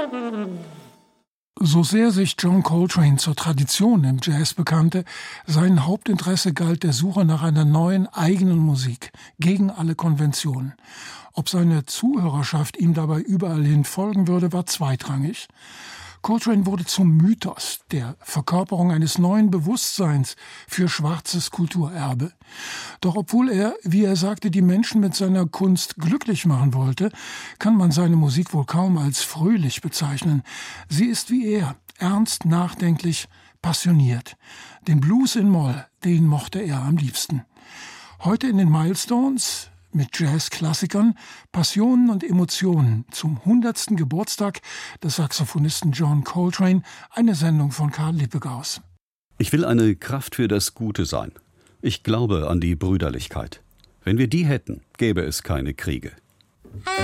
So sehr sich John Coltrane zur Tradition im Jazz bekannte, sein Hauptinteresse galt der Suche nach einer neuen, eigenen Musik, gegen alle Konventionen. Ob seine Zuhörerschaft ihm dabei überall hin folgen würde, war zweitrangig. Coltrane wurde zum Mythos, der Verkörperung eines neuen Bewusstseins für schwarzes Kulturerbe. Doch obwohl er, wie er sagte, die Menschen mit seiner Kunst glücklich machen wollte, kann man seine Musik wohl kaum als fröhlich bezeichnen. Sie ist wie er, ernst, nachdenklich, passioniert. Den Blues in Moll, den mochte er am liebsten. Heute in den Milestones mit Jazzklassikern, Passionen und Emotionen zum 100. Geburtstag des Saxophonisten John Coltrane, eine Sendung von Karl Lippegaus. Ich will eine Kraft für das Gute sein. Ich glaube an die Brüderlichkeit. Wenn wir die hätten, gäbe es keine Kriege.